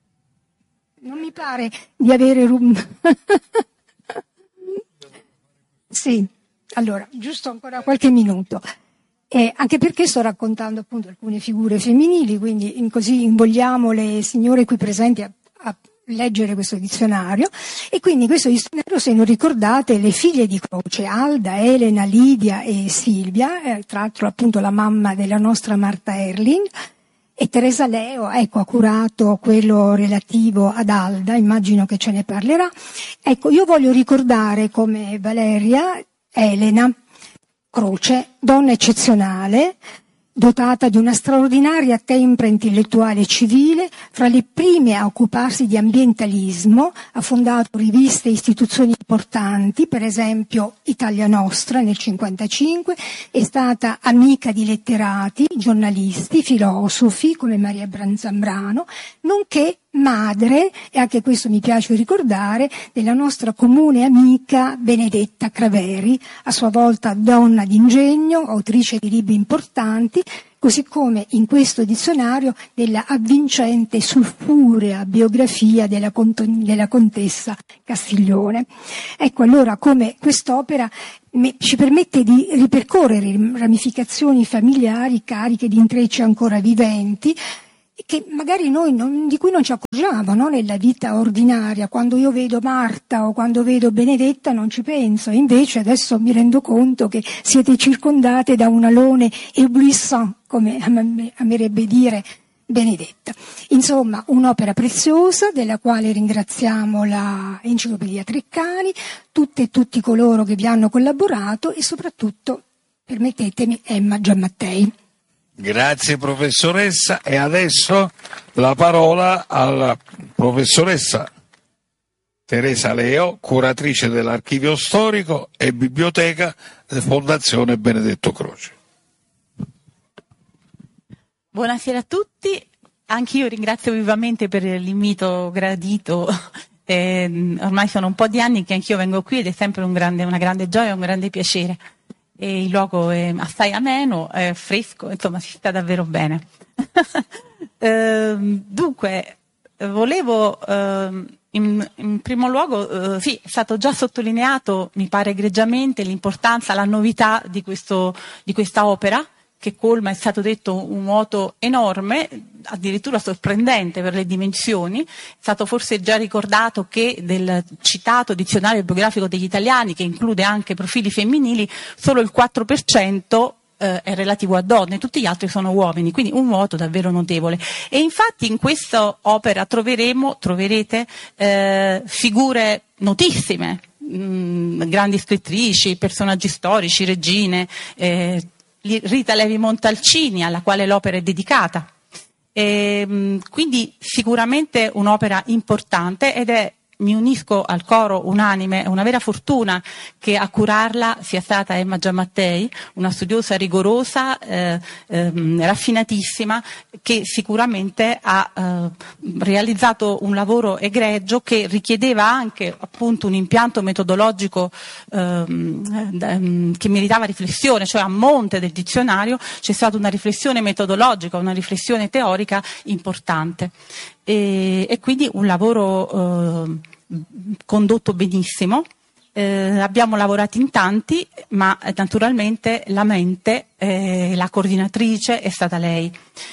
Non mi pare di avere rum... Sì, allora, giusto ancora qualche minuto. Eh, anche perché sto raccontando appunto alcune figure femminili, quindi in così invogliamo le signore qui presenti a, a leggere questo dizionario. E quindi in questo dizionario, se non ricordate, le figlie di Croce, Alda, Elena, Lidia e Silvia, eh, tra l'altro appunto la mamma della nostra Marta Erling, e Teresa Leo, ecco, ha curato quello relativo ad Alda, immagino che ce ne parlerà. Ecco, io voglio ricordare come Valeria Elena Croce, donna eccezionale, dotata di una straordinaria tempra intellettuale e civile, fra le prime a occuparsi di ambientalismo, ha fondato riviste e istituzioni importanti, per esempio Italia Nostra nel cinquantacinque, è stata amica di letterati, giornalisti, filosofi come Maria Branzambrano, nonché madre, e anche questo mi piace ricordare, della nostra comune amica Benedetta Craveri, a sua volta donna d'ingegno, autrice di libri importanti, così come in questo dizionario della avvincente e sulfurea biografia della, cont- della contessa Castiglione. Ecco allora come quest'opera me- ci permette di ripercorrere ramificazioni familiari cariche di intrecci ancora viventi, che magari noi non, di cui non ci accorgiamo, no? Nella vita ordinaria. Quando io vedo Marta o quando vedo Benedetta non ci penso, invece adesso mi rendo conto che siete circondate da un alone éblouissant, come amerebbe dire Benedetta. Insomma, un'opera preziosa della quale ringraziamo la Enciclopedia Treccani, tutte e tutti coloro che vi hanno collaborato e soprattutto, permettetemi, Emma Giammattei. Grazie professoressa, e adesso la parola alla professoressa Teresa Leo, curatrice dell'Archivio Storico e Biblioteca della Fondazione Benedetto Croce. Buonasera a tutti, anch'io ringrazio vivamente per l'invito gradito. Eh, ormai sono un po' di anni che anch'io vengo qui ed è sempre un grande, una grande gioia, un grande piacere. E il luogo è assai ameno, è fresco, insomma si sta davvero bene. eh, dunque, volevo eh, in, in primo luogo, eh, sì, è stato già sottolineato, mi pare egregiamente, l'importanza, la novità di, questo, di questa opera, che colma, è stato detto, un vuoto enorme, addirittura sorprendente per le dimensioni. È stato forse già ricordato che del citato dizionario biografico degli italiani, che include anche profili femminili, solo il quattro per cento eh, è relativo a donne, tutti gli altri sono uomini, quindi un vuoto davvero notevole. E infatti in questa opera troveremo, troverete eh, figure notissime, mh, grandi scrittrici, personaggi storici, regine, eh, Rita Levi Montalcini, alla quale l'opera è dedicata. E, quindi sicuramente un'opera importante, ed è, mi unisco al coro unanime, è una vera fortuna che a curarla sia stata Emma Giammattei, una studiosa rigorosa, eh, eh, raffinatissima, che sicuramente ha eh, realizzato un lavoro egregio che richiedeva anche appunto un impianto metodologico eh, che meritava riflessione, cioè a monte del dizionario c'è stata una riflessione metodologica, una riflessione teorica importante. E, e quindi un lavoro eh, condotto benissimo. Eh, abbiamo lavorato in tanti, ma eh, naturalmente la mente, eh, la coordinatrice è stata lei.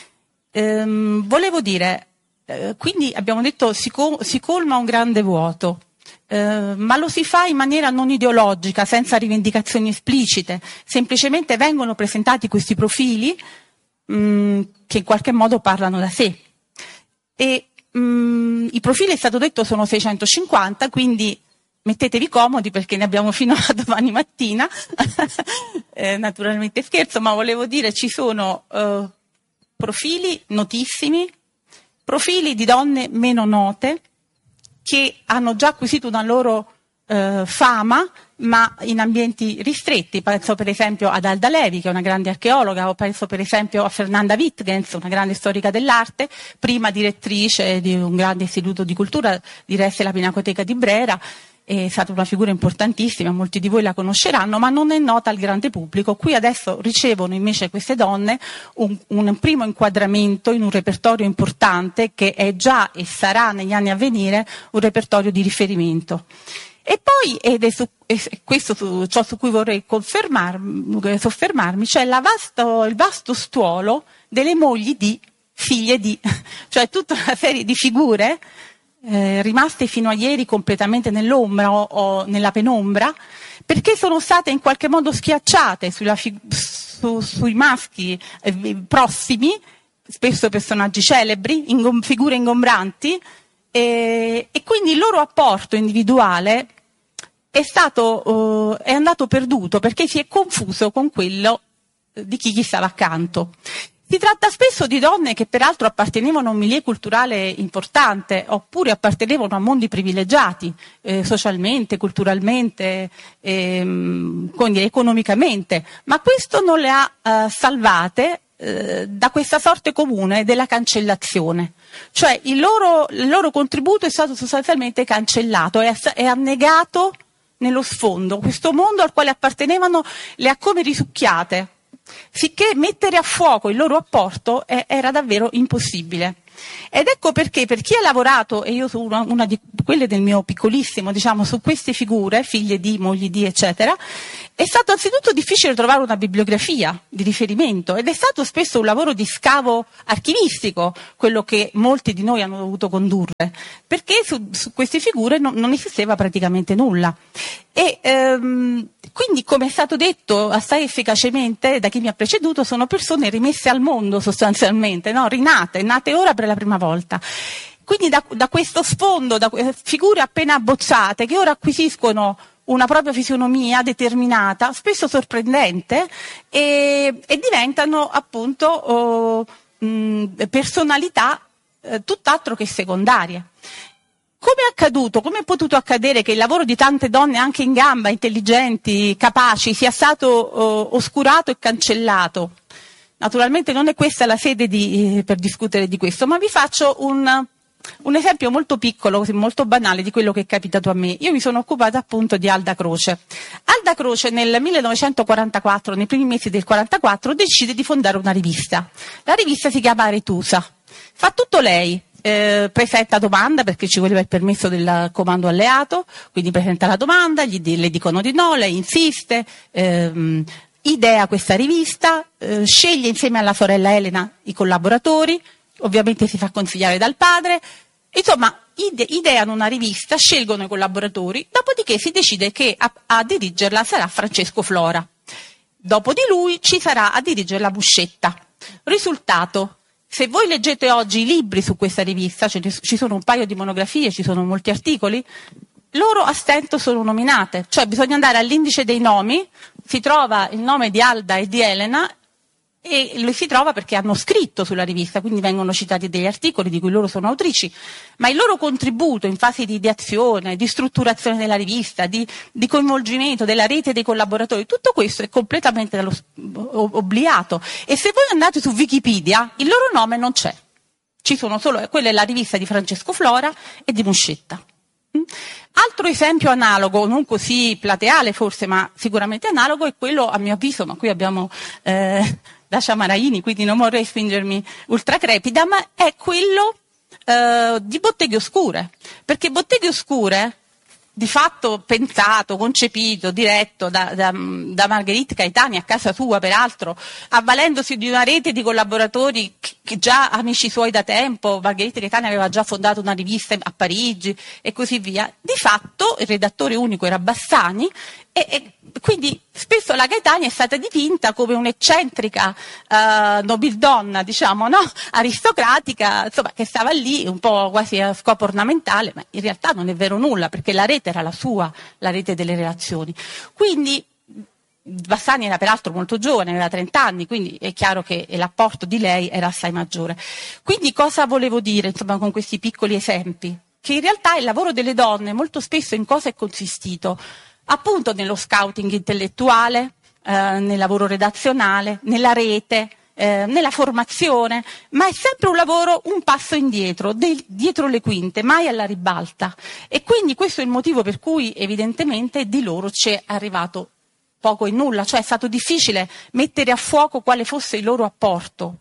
Ehm, volevo dire, eh, quindi abbiamo detto si, co- si colma un grande vuoto. Uh, ma lo si fa in maniera non ideologica, senza rivendicazioni esplicite, semplicemente vengono presentati questi profili mh, che in qualche modo parlano da sé. E mh, i profili, è stato detto, sono seicentocinquanta, quindi mettetevi comodi perché ne abbiamo fino a domani mattina. eh, naturalmente scherzo, ma volevo dire, ci sono uh, profili notissimi, profili di donne meno note, che hanno già acquisito una loro eh, fama, ma in ambienti ristretti. Penso per esempio ad Alda Levi, che è una grande archeologa, o penso per esempio a Fernanda Wittgens, una grande storica dell'arte, prima direttrice di un grande istituto di cultura, diresse la Pinacoteca di Brera. È stata una figura importantissima, molti di voi la conosceranno, ma non è nota al grande pubblico. Qui adesso ricevono invece queste donne un, un primo inquadramento in un repertorio importante, che è già e sarà negli anni a venire un repertorio di riferimento. E poi, ed è, su, è questo su, ciò su cui vorrei soffermarmi, c'è la vasto, il vasto stuolo delle mogli di, figlie di, cioè tutta una serie di figure Eh, rimaste fino a ieri completamente nell'ombra o, o nella penombra, perché sono state in qualche modo schiacciate sulla fi- su, sui maschi eh, prossimi, spesso personaggi celebri, ingom- figure ingombranti, eh, e quindi il loro apporto individuale è stato eh, è andato perduto, perché si è confuso con quello di chi gli stava accanto. Si tratta spesso di donne che peraltro appartenevano a un milieu culturale importante, oppure appartenevano a mondi privilegiati, eh, socialmente, culturalmente, ehm, quindi economicamente, ma questo non le ha eh, salvate eh, da questa sorte comune della cancellazione. Cioè il loro, il loro contributo è stato sostanzialmente cancellato e è annegato nello sfondo. Questo mondo al quale appartenevano le ha come risucchiate, sicché mettere a fuoco il loro apporto è, era davvero impossibile. Ed ecco perché per chi ha lavorato, e io sono una, una di quelle del mio piccolissimo, diciamo, su queste figure, figlie di, mogli di, eccetera, è stato anzitutto difficile trovare una bibliografia di riferimento ed è stato spesso un lavoro di scavo archivistico, quello che molti di noi hanno dovuto condurre, perché su, su queste figure non, non esisteva praticamente nulla. E ehm, quindi, come è stato detto assai efficacemente da chi mi ha preceduto, sono persone rimesse al mondo sostanzialmente, no? Rinate, nate ora per la prima volta. Quindi da, da questo sfondo, da figure appena abbozzate che ora acquisiscono una propria fisionomia determinata, spesso sorprendente, e, e diventano appunto oh, mh, personalità eh, tutt'altro che secondarie. Come è accaduto, come è potuto accadere che il lavoro di tante donne anche in gamba, intelligenti, capaci, sia stato oh, oscurato e cancellato? Naturalmente non è questa la sede di, eh, per discutere di questo, ma vi faccio un, un esempio molto piccolo, molto banale di quello che è capitato a me. Io mi sono occupata appunto di Alda Croce. Alda Croce nel millenovecentoquarantaquattro, nei primi mesi del quarantaquattro, decide di fondare una rivista. La rivista si chiama Aretusa. Fa tutto lei. Eh, presenta domanda perché ci voleva il permesso del comando alleato, quindi presenta la domanda, gli, le dicono di no, lei insiste, ehm, idea questa rivista, eh, sceglie insieme alla sorella Elena i collaboratori, ovviamente si fa consigliare dal padre, insomma ide- ideano una rivista, scelgono i collaboratori, dopodiché si decide che a, a dirigerla sarà Francesco Flora. Dopo di lui ci sarà a dirigerla Buscetta. Risultato: se voi leggete oggi i libri su questa rivista, cioè ci sono un paio di monografie, ci sono molti articoli, loro a stento sono nominate, cioè bisogna andare all'indice dei nomi, si trova il nome di Alda e di Elena e lo si trova perché hanno scritto sulla rivista, quindi vengono citati degli articoli di cui loro sono autrici, ma il loro contributo in fase di ideazione, di strutturazione della rivista, di, di coinvolgimento della rete dei collaboratori, tutto questo è completamente dallo, obliato. E se voi andate su Wikipedia, il loro nome non c'è. Ci sono solo, quella è la rivista di Francesco Flora e di Buscetta. Altro esempio analogo, non così plateale forse, ma sicuramente analogo, è quello, a mio avviso, ma qui abbiamo eh, Dacia Maraini, quindi non vorrei spingermi ultra crepida, ma è quello eh, di Botteghe Oscure, perché Botteghe Oscure, di fatto pensato, concepito, diretto da, da, da Margherita Caetani a casa sua, peraltro, avvalendosi di una rete di collaboratori che, che già amici suoi da tempo, Margherita Caetani aveva già fondato una rivista a Parigi e così via. Di fatto il redattore unico era Bassani e, e quindi spesso la Caetani è stata dipinta come un'eccentrica uh, nobildonna, diciamo, no? Aristocratica, insomma, che stava lì un po' quasi a scopo ornamentale, ma in realtà non è vero nulla, perché la rete era la sua, la rete delle relazioni. Quindi Bassani era peraltro molto giovane, aveva trenta anni, quindi è chiaro che l'apporto di lei era assai maggiore. Quindi cosa volevo dire, insomma, con questi piccoli esempi? Che in realtà il lavoro delle donne molto spesso in cosa è consistito? Appunto nello scouting intellettuale, eh, nel lavoro redazionale, nella rete, eh, nella formazione, ma è sempre un lavoro un passo indietro, del, dietro le quinte, mai alla ribalta. E quindi questo è il motivo per cui evidentemente di loro ci è arrivato poco e nulla, cioè è stato difficile mettere a fuoco quale fosse il loro apporto.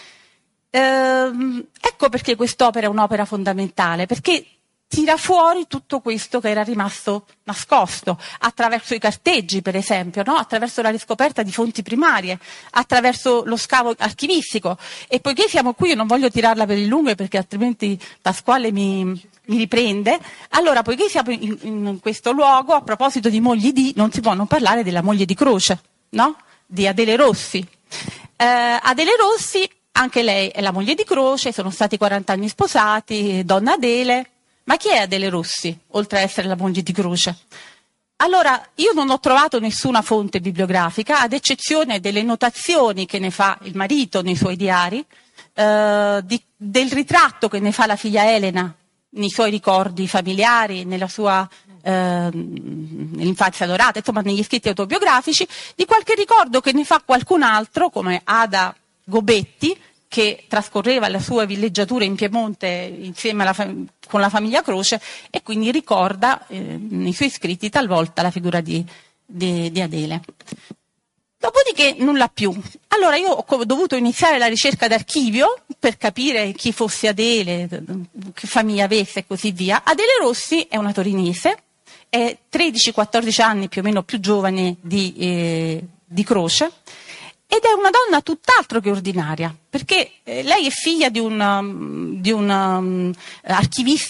Ehm, ecco perché quest'opera è un'opera fondamentale, perché tira fuori tutto questo che era rimasto nascosto, attraverso i carteggi per esempio, no? Attraverso la riscoperta di fonti primarie, attraverso lo scavo archivistico. E poiché siamo qui, io non voglio tirarla per il lungo perché altrimenti Pasquale mi, mi riprende, allora poiché siamo in, in questo luogo, a proposito di mogli di, non si può non parlare della moglie di Croce, no? Di Adele Rossi. Eh, Adele Rossi, anche lei è la moglie di Croce, sono stati quaranta anni sposati, donna Adele. Ma chi è Adele Rossi, oltre a essere la moglie di Croce? Allora, io non ho trovato nessuna fonte bibliografica, ad eccezione delle notazioni che ne fa il marito nei suoi diari, eh, di, del ritratto che ne fa la figlia Elena nei suoi ricordi familiari, nella sua eh, nell'infanzia dorata, insomma negli scritti autobiografici, di qualche ricordo che ne fa qualcun altro, come Ada Gobetti, che trascorreva la sua villeggiatura in Piemonte insieme alla fam- con la famiglia Croce, e quindi ricorda eh, nei suoi scritti talvolta la figura di, di, di Adele. Dopodiché nulla più. Allora io ho dovuto iniziare la ricerca d'archivio per capire chi fosse Adele, che famiglia avesse e così via. Adele Rossi è una torinese, è tredici quattordici anni più o meno più giovane di, eh, di Croce, ed è una donna tutt'altro che ordinaria, perché eh, lei è figlia di un, um, di un um, archivista